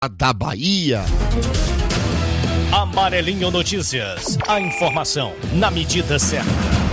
da Bahia. Amarelinho Notícias, a informação na medida certa.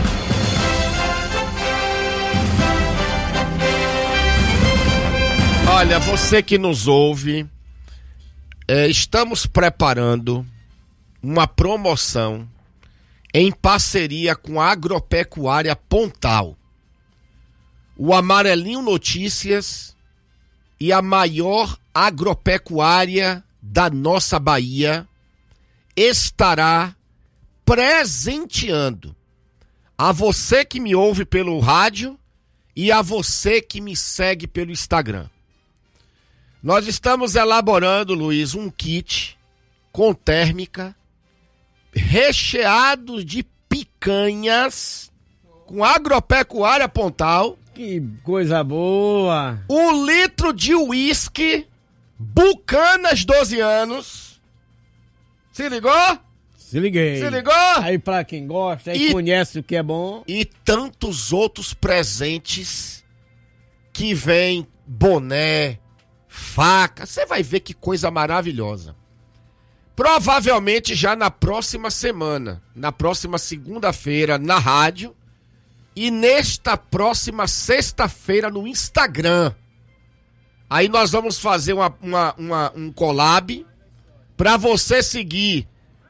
Olha, você que nos ouve, estamos preparando uma promoção em parceria com a Agropecuária Pontal. O Amarelinho Notícias e a maior agropecuária da nossa Bahia estará presenteando a você que me ouve pelo rádio e a você que me segue pelo Instagram. Nós estamos elaborando, Luiz, um kit com térmica recheado de picanhas com Agropecuária Pontal. Que coisa boa! 1 litro de uísque Bucanas 12 anos. Se ligou? Se liguei. Se ligou? Aí pra quem gosta, aí conhece o que é bom. E tantos outros presentes que vem boné, faca. Você vai ver que coisa maravilhosa. Provavelmente já na próxima semana, na próxima segunda-feira, na rádio. E nesta próxima sexta-feira no Instagram. Aí nós vamos fazer um collab para você seguir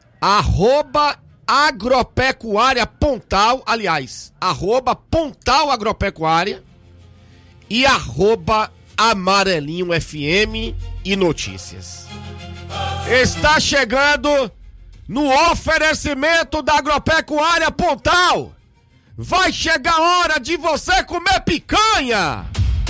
@Agropecuária Pontal, aliás, @Pontal Agropecuária e @Amarelinho FM e Notícias. Está chegando no oferecimento da Agropecuária Pontal. Vai chegar a hora de você comer picanha!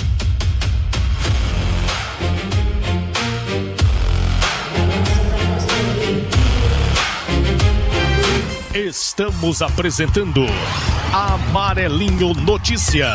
Estamos apresentando Amarelinho Notícias.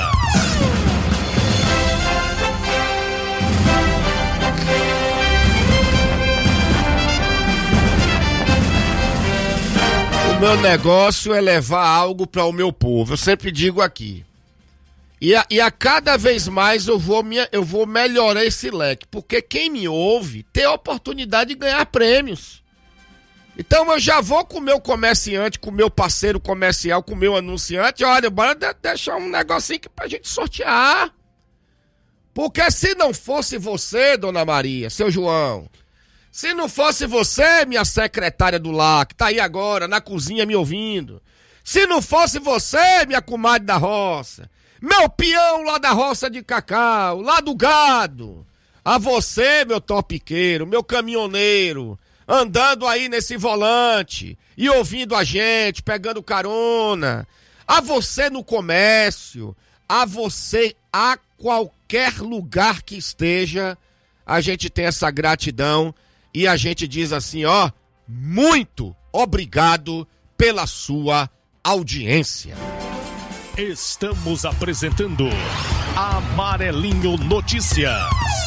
O meu negócio é levar algo para o meu povo. Eu sempre digo aqui. E a cada vez mais eu vou melhorar esse leque. Porque quem me ouve tem a oportunidade de ganhar prêmios. Então eu já vou com o meu comerciante, com o meu parceiro comercial, com o meu anunciante. Olha, bora deixar um negocinho aqui pra gente sortear. Porque se não fosse você, Dona Maria, seu João... Se não fosse você, minha secretária do lar, que tá aí agora, na cozinha me ouvindo. Se não fosse você, minha comadre da roça. Meu peão lá da roça de cacau, lá do gado. A você, meu topiqueiro, meu caminhoneiro, andando aí nesse volante e ouvindo a gente, pegando carona. A você no comércio, a você a qualquer lugar que esteja, a gente tem essa gratidão. E a gente diz assim, ó, muito obrigado pela sua audiência. Estamos apresentando Amarelinho Notícias.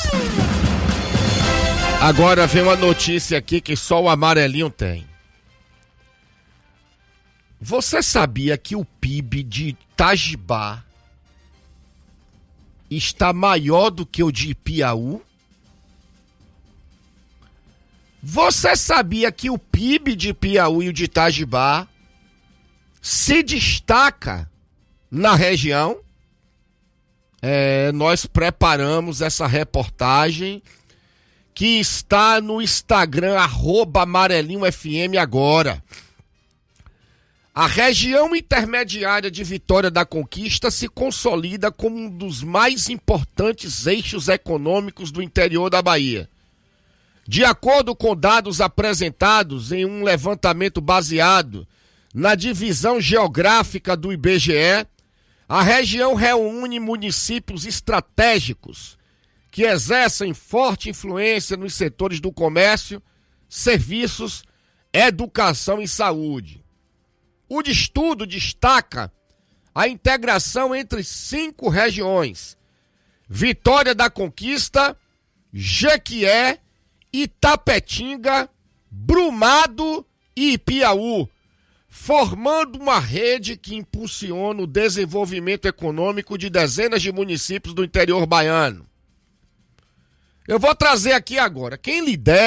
Agora vem uma notícia aqui que só o Amarelinho tem. Você sabia que o PIB de Itajibá está maior do que o de Piauí? Você sabia que o PIB de Piauí e o de Itajibá se destaca na região? Nós preparamos essa reportagem que está no Instagram, @AmarelinhoFM agora. A região intermediária de Vitória da Conquista se consolida como um dos mais importantes eixos econômicos do interior da Bahia. De acordo com dados apresentados em um levantamento baseado na divisão geográfica do IBGE, a região reúne municípios estratégicos que exercem forte influência nos setores do comércio, serviços, educação e saúde. O estudo destaca a integração entre 5 regiões: Vitória da Conquista, Jequié, Itapetinga, Brumado e Piauí, formando uma rede que impulsiona o desenvolvimento econômico de dezenas de municípios do interior baiano. Eu vou trazer aqui agora. Quem lidera